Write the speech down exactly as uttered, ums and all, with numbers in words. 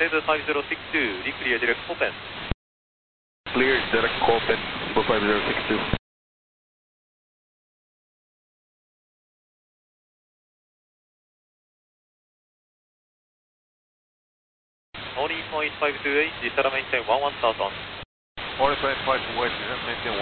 Z five zero six two, clear direct open. Clear direct open, five zero six two. Only point five two eight, Disala maintain one one thousand. Only point five two eight, maintain